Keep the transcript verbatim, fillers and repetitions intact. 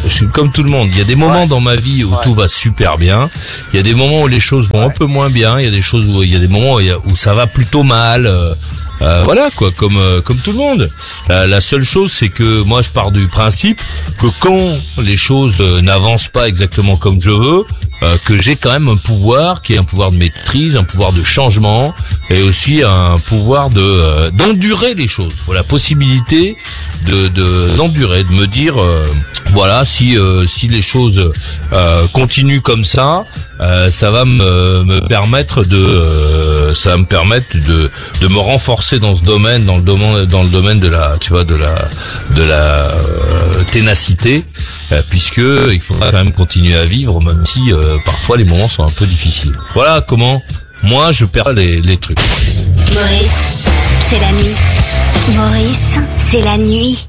Je suis comme tout le monde. Il y a des moments ouais. dans ma vie où ouais. tout va super bien. Il y a des moments où les choses vont ouais. un peu moins bien. Il y a des choses où il y a des moments où, il y a, où ça va plutôt mal. Euh, euh, voilà quoi, comme euh, comme tout le monde. La, la seule chose, c'est que moi, je pars du principe que quand les choses euh, n'avancent pas exactement comme je veux, euh, que j'ai quand même un pouvoir qui est un pouvoir de maîtrise, un pouvoir de changement et aussi un pouvoir de euh, d'endurer les choses. Voilà, la possibilité de de d'endurer, de me dire euh, voilà, si euh, si les choses euh, continuent comme ça, euh, ça va me me permettre de euh, ça va me permettre de de me renforcer dans ce domaine, dans le domaine dans le domaine de la tu vois de la de la euh, ténacité, euh, puisque il faudra quand même continuer à vivre, même si euh, parfois les moments sont un peu difficiles. Voilà comment moi je perds les les trucs. Maurice, c'est la nuit. Maurice, c'est la nuit.